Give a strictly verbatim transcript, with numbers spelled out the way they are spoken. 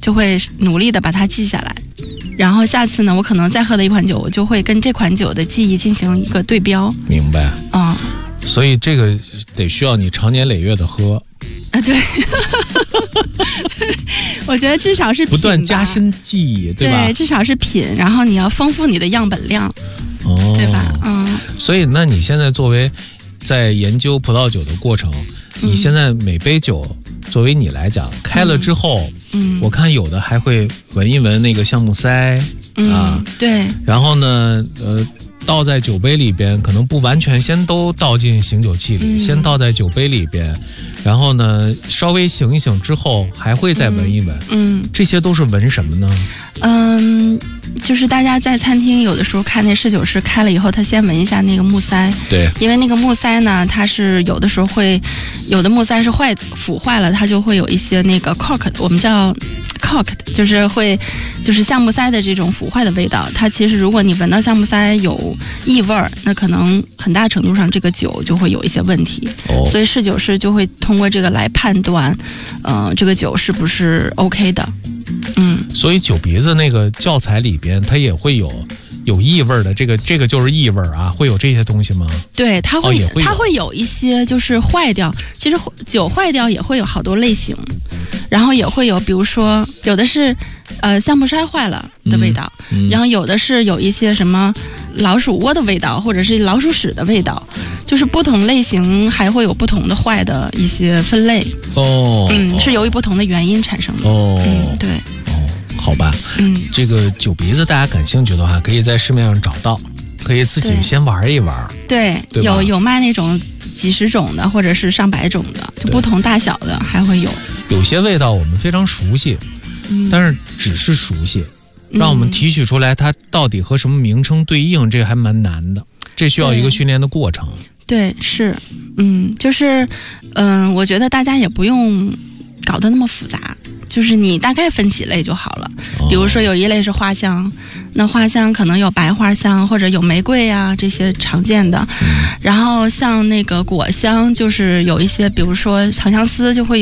就会努力的把它记下来。然后下次呢，我可能再喝的一款酒，我就会跟这款酒的记忆进行一个对标。 明白。 嗯， 所以这个得需要你长年累月的喝。 啊，对。我觉得至少是品不断加深记忆，对吧？ 对，至少是品，然后你要丰富你的样本量， 哦， 对吧？嗯。 所以，那你现在作为在研究葡萄酒的过程， 嗯、 你现在每杯酒作为你来讲，开了之后，嗯，我看有的还会闻一闻那个橡木塞、 嗯、 啊， 对。 然后呢，呃。倒在酒杯里边，可能不完全先都倒进醒酒器里、嗯、先倒在酒杯里边，然后呢稍微醒一醒之后还会再闻一闻。 嗯， 这些都是闻什么呢？ 嗯，就是大家在餐厅有的时候看那侍酒师开了以后，他先闻一下那个木塞。 对， 因为那个木塞呢，它是有的时候会有的木塞是坏腐坏了，它就会有一些那个 cork， 我们叫 cork， 就是会就是橡木塞的这种腐坏的味道。它其实如果你闻到橡木塞有异味儿，那可能很大程度上这个酒就会有一些问题。哦、所以侍酒师就会通过这个来判断，呃，这个酒是不是 OK 的。嗯， 所以酒鼻子那个教材里边，它也会有有异味的，这个这个就是异味啊，会有这些东西吗？ 对，它会， 哦、会它会有一些就是坏掉。其实酒坏掉也会有好多类型，然后也会有，比如说有的是呃橡木塞坏了的味道、嗯嗯，然后有的是有一些什么老鼠窝的味道，或者是老鼠屎的味道，就是不同类型还会有不同的坏的一些分类。 哦， 嗯，是由于不同的原因产生的。 哦， 嗯，对。 好吧， 嗯， 这个酒鼻子大家感兴趣的话，可以在市面上找到，可以自己先玩一玩。 对，对有有卖那种几十种的，或者是上百种的，就不同大小的还会有。 有些味道我们非常熟悉，嗯、但是只是熟悉，让我们提取出来它到底和什么名称对应，这还蛮难的，这需要一个训练的过程。 对，是，嗯，就是，嗯、呃，我觉得大家也不用搞得那么复杂。就是你大概分几类就好了，比如说有一类是花香，那花香可能有白花香或者有玫瑰啊这些常见的，然后像那个果香就是有一些，比如说长相思就会